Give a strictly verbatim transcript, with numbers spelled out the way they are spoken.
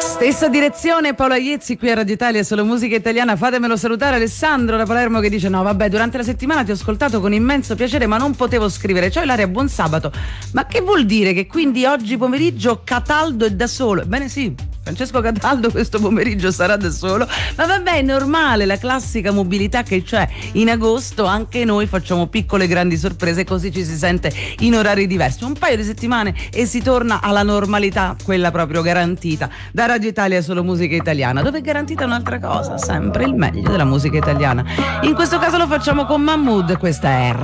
Stessa direzione, Paola Iezzi qui a Radio Italia, solo musica italiana. Fatemelo salutare Alessandro da Palermo che dice: no vabbè, durante la settimana ti ho ascoltato con immenso piacere ma non potevo scrivere. Ciao Ilaria, buon sabato. Ma che vuol dire che quindi oggi pomeriggio Cataldo è da solo? Ebbene sì, Francesco Cataldo questo pomeriggio sarà da solo, ma vabbè, è normale, la classica mobilità che c'è in agosto. Anche noi facciamo piccole grandi sorprese, così ci si sente in orari diversi. Un paio di settimane e si torna alla normalità, quella proprio garantita da Radio Italia, solo musica italiana, dove è garantita un'altra cosa, sempre il meglio della musica italiana. In questo caso lo facciamo con Mahmood, questa è